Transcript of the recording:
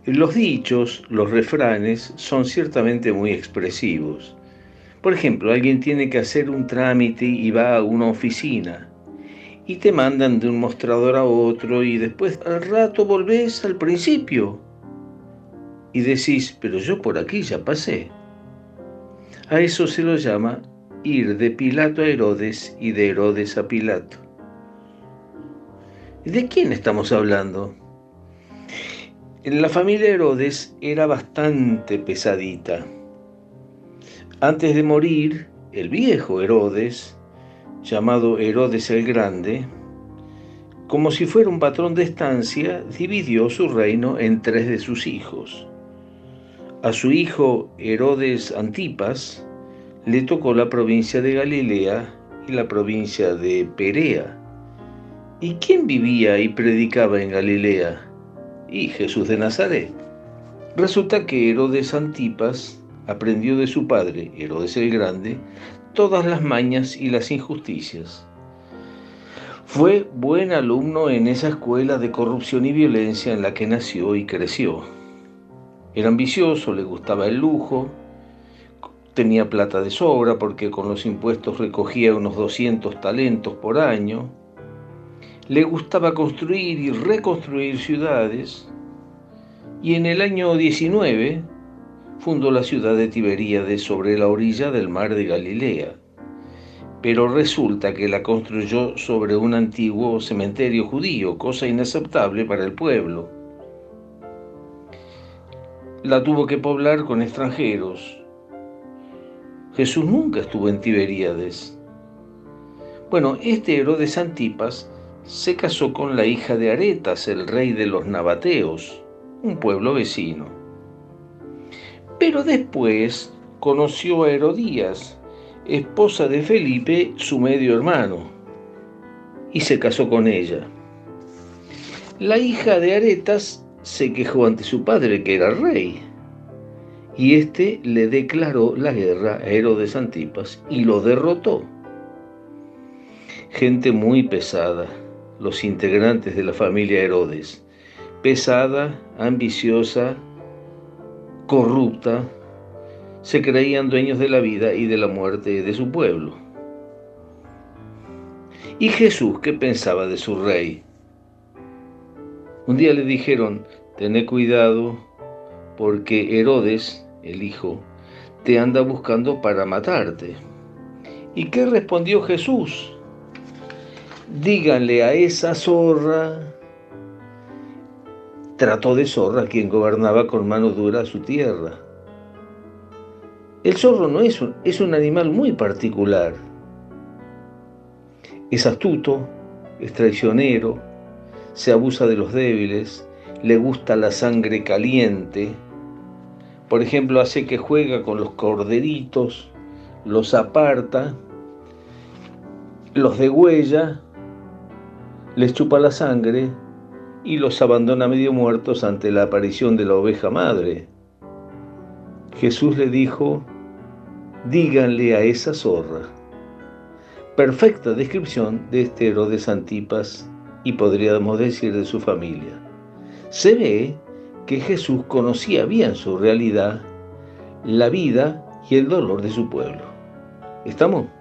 Los dichos, los refranes, son ciertamente muy expresivos. Por ejemplo, alguien tiene que hacer un trámite y va a una oficina y te mandan de un mostrador a otro y después al rato volvés al principio y decís, pero yo por aquí ya pasé. A eso se lo llama ir de Pilato a Herodes y de Herodes a Pilato. ¿De quién estamos hablando? La familia Herodes era bastante pesadita. Antes de morir, el viejo Herodes, llamado Herodes el Grande, como si fuera un patrón de estancia, dividió su reino en 3 de sus hijos. A su hijo Herodes Antipas le tocó la provincia de Galilea y la provincia de Perea. ¿Y quién vivía y predicaba en Galilea? Y Jesús de Nazaret. Resulta que Herodes Antipas aprendió de su padre, Herodes el Grande, todas las mañas y las injusticias. Fue buen alumno en esa escuela de corrupción y violencia en la que nació y creció. Era ambicioso, le gustaba el lujo, tenía plata de sobra porque con los impuestos recogía unos 200 talentos por año. Le gustaba construir y reconstruir ciudades y en el año 19 fundó la ciudad de Tiberíades sobre la orilla del mar de Galilea. Pero resulta que la construyó sobre un antiguo cementerio judío, cosa inaceptable para el pueblo. La tuvo que poblar con extranjeros. Jesús nunca estuvo en Tiberíades. Bueno, este Herodes Antipas se casó con la hija de Aretas, el rey de los nabateos, un pueblo vecino. Pero después conoció a Herodías, esposa de Felipe, su medio hermano, y se casó con ella. La hija de Aretas se quejó ante su padre, que era rey, y éste le declaró la guerra a Herodes Antipas y lo derrotó. Gente muy pesada, los integrantes de la familia Herodes, pesada, ambiciosa, corrupta, se creían dueños de la vida y de la muerte de su pueblo. ¿Y Jesús qué pensaba de su rey? Un día le dijeron, tené cuidado porque Herodes, el hijo, te anda buscando para matarte. ¿Y qué respondió Jesús? Díganle a esa zorra. Trató de zorra a quien gobernaba con mano dura su tierra. El zorro no es un animal muy particular. Es astuto, es traicionero, se abusa de los débiles, le gusta la sangre caliente. Por ejemplo, hace que juega con los corderitos, los aparta, los degüella, les chupa la sangre y los abandona medio muertos ante la aparición de la oveja madre. Jesús le dijo, díganle a esa zorra. Perfecta descripción de este Herodes Antipas y podríamos decir de su familia. Se ve que Jesús conocía bien su realidad, la vida y el dolor de su pueblo. ¿Estamos?